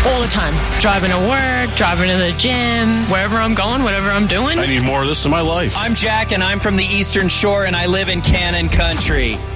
All the time. Driving to work, driving to the gym, wherever I'm going, whatever I'm doing. I need more of this in my life. I'm Jack, and I'm from the Eastern Shore, and I live in Cannon Country.